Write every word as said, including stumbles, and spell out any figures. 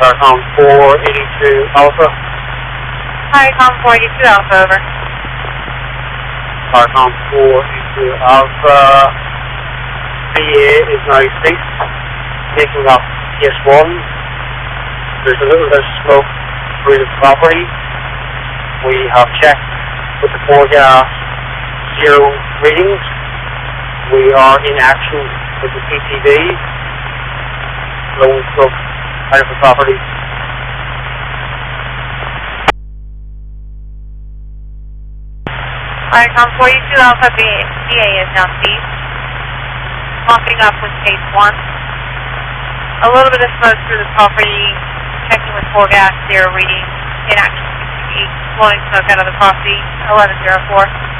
Starcom four eighty-two Alpha. Hi, Com four eighty-two Alpha, over. Starcom four eighty-two Alpha. B A is now ceased, taking up P S one. There's a little bit of smoke through the property. We have checked with the forecast zero readings. We are in action with the P T V. Blowing smoke out of the property. Hi, Com four eighty-two Alpha, B A is now ceased. Mopping up with case one. A little bit of smoke through the property, checking with forecast zero reading, in action P T V, blowing smoke out of the property, eleven oh four.